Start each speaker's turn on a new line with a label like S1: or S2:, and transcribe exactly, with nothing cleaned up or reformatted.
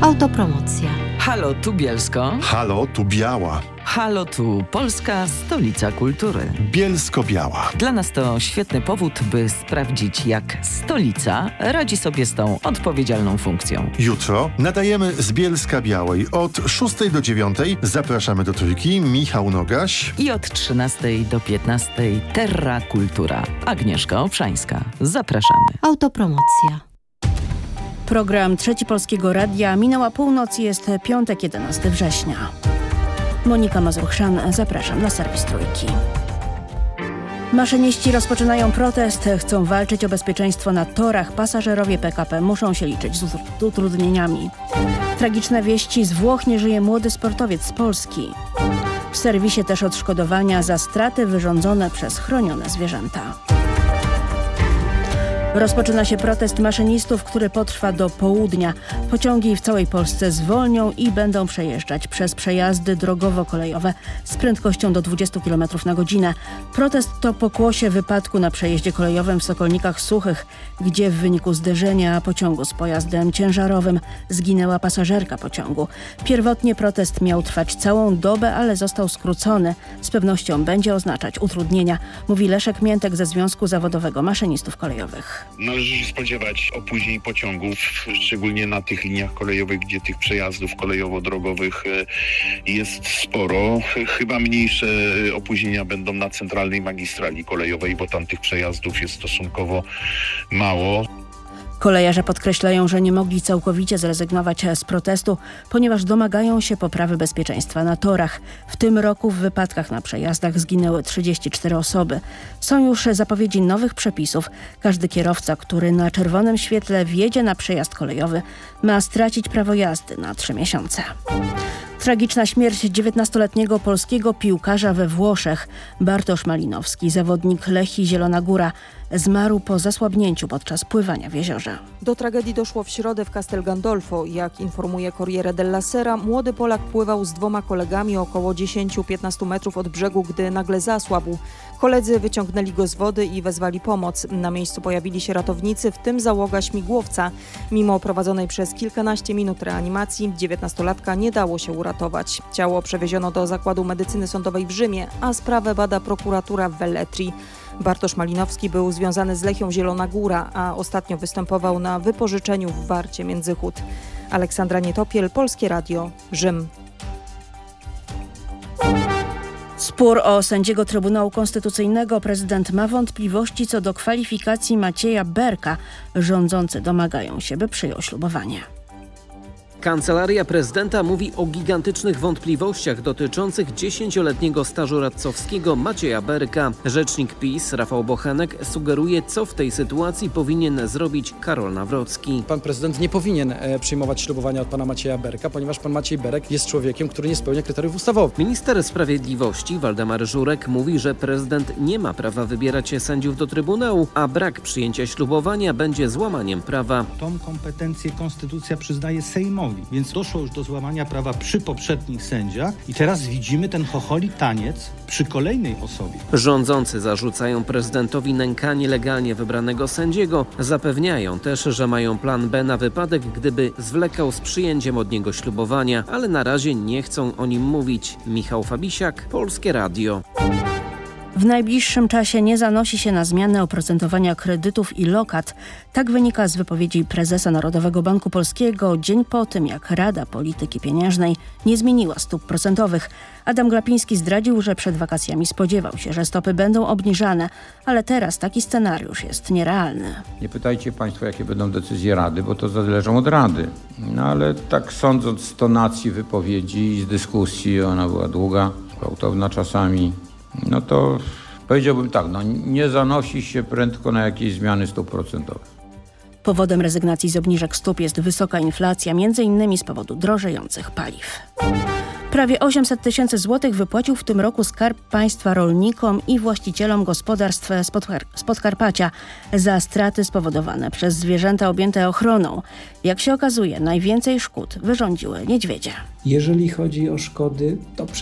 S1: Autopromocja.
S2: Halo, tu Bielsko.
S3: Halo, tu Biała.
S2: Halo, tu Polska, stolica kultury.
S3: Bielsko-Biała.
S2: Dla nas to świetny powód, by sprawdzić, jak stolica radzi sobie z tą odpowiedzialną funkcją.
S3: Jutro nadajemy z Bielska-Białej. Od szóstej do dziewiątej zapraszamy do Trójki Michał Nogaś.
S2: I od trzynastej do piętnastej Terra Kultura. Agnieszka Obszańska. Zapraszamy.
S1: Autopromocja.
S4: Program Trzeci Polskiego Radia. Minęła północ, jest piątek, jedenastego września. Monika Mazur-Chrzan, zapraszam na serwis Trójki. Maszyniści rozpoczynają protest, chcą walczyć o bezpieczeństwo na torach. Pasażerowie P K P muszą się liczyć z utrudnieniami. Tragiczne wieści: z Włoch nie żyje młody sportowiec z Polski. W serwisie też odszkodowania za straty wyrządzone przez chronione zwierzęta. Rozpoczyna się protest maszynistów, który potrwa do południa. Pociągi w całej Polsce zwolnią i będą przejeżdżać przez przejazdy drogowo-kolejowe z prędkością do dwudziestu kilometrów na godzinę. Protest to pokłosie wypadku na przejeździe kolejowym w Sokolnikach Suchych, gdzie w wyniku zderzenia pociągu z pojazdem ciężarowym zginęła pasażerka pociągu. Pierwotnie protest miał trwać całą dobę, ale został skrócony. Z pewnością będzie oznaczać utrudnienia, mówi Leszek Miętek ze Związku Zawodowego Maszynistów Kolejowych.
S5: Należy się spodziewać opóźnień pociągów, szczególnie na tych liniach kolejowych, gdzie tych przejazdów kolejowo-drogowych jest sporo. Chyba mniejsze opóźnienia będą na centralnej magistrali kolejowej, bo tam tych przejazdów jest stosunkowo mało.
S4: Kolejarze podkreślają, że nie mogli całkowicie zrezygnować z protestu, ponieważ domagają się poprawy bezpieczeństwa na torach. W tym roku w wypadkach na przejazdach zginęły trzydzieści cztery osoby. Są już zapowiedzi nowych przepisów. Każdy kierowca, który na czerwonym świetle wjedzie na przejazd kolejowy, ma stracić prawo jazdy na trzy miesiące. Tragiczna śmierć dziewiętnastoletniego polskiego piłkarza we Włoszech. Bartosz Malinowski, zawodnik Lechii Zielona Góra, zmarł po zasłabnięciu podczas pływania w jeziorze.
S6: Do tragedii doszło w środę w Castel Gandolfo. Jak informuje Corriere della Sera, młody Polak pływał z dwoma kolegami około dziesięć do piętnastu metrów od brzegu, gdy nagle zasłabł. Koledzy wyciągnęli go z wody i wezwali pomoc. Na miejscu pojawili się ratownicy, w tym załoga śmigłowca. Mimo prowadzonej przez kilkanaście minut reanimacji, dziewiętnastolatka nie dało się uratować. Ciało przewieziono do Zakładu Medycyny Sądowej w Rzymie, a sprawę bada prokuratura w Velletri. Bartosz Malinowski był związany z Lechią Zielona Góra, a ostatnio występował na wypożyczeniu w Warcie Międzychód. Aleksandra Nietopiel, Polskie Radio, Rzym.
S4: Spór o sędziego Trybunału Konstytucyjnego. Prezydent ma wątpliwości co do kwalifikacji Macieja Berka. Rządzący domagają się, by przyjął ślubowanie.
S7: Kancelaria prezydenta mówi o gigantycznych wątpliwościach dotyczących dziesięcioletniego stażu radcowskiego Macieja Berka. Rzecznik PiS Rafał Bochenek sugeruje, co w tej sytuacji powinien zrobić Karol Nawrocki.
S8: Pan prezydent nie powinien e, przyjmować ślubowania od pana Macieja Berka, ponieważ pan Maciej Berek jest człowiekiem, który nie spełnia kryteriów ustawowych.
S7: Minister Sprawiedliwości Waldemar Żurek mówi, że prezydent nie ma prawa wybierać sędziów do Trybunału, a brak przyjęcia ślubowania będzie złamaniem prawa.
S9: Tą kompetencję konstytucja przyznaje Sejmowi. Więc doszło już do złamania prawa przy poprzednich sędziach i teraz widzimy ten chocholi taniec przy kolejnej osobie.
S7: Rządzący zarzucają prezydentowi nękanie legalnie wybranego sędziego. Zapewniają też, że mają plan B na wypadek, gdyby zwlekał z przyjęciem od niego ślubowania, ale na razie nie chcą o nim mówić. Michał Fabisiak, Polskie Radio.
S4: W najbliższym czasie nie zanosi się na zmianę oprocentowania kredytów i lokat. Tak wynika z wypowiedzi prezesa Narodowego Banku Polskiego dzień po tym, jak Rada Polityki Pieniężnej nie zmieniła stóp procentowych. Adam Glapiński zdradził, że przed wakacjami spodziewał się, że stopy będą obniżane, ale teraz taki scenariusz jest nierealny.
S10: Nie pytajcie Państwo, jakie będą decyzje Rady, bo to zależą od Rady. No ale tak sądząc z tonacji wypowiedzi i z dyskusji, ona była długa, gwałtowna czasami, no to powiedziałbym tak, no nie zanosi się prędko na jakieś zmiany stóp procentowych.
S4: Powodem rezygnacji z obniżek stóp jest wysoka inflacja, między innymi z powodu drożejących paliw. Prawie osiemset tysięcy złotych wypłacił w tym roku Skarb Państwa rolnikom i właścicielom gospodarstw z, Podkar- z Podkarpacia za straty spowodowane przez zwierzęta objęte ochroną. Jak się okazuje, najwięcej szkód wyrządziły niedźwiedzie.
S11: Jeżeli chodzi o szkody, to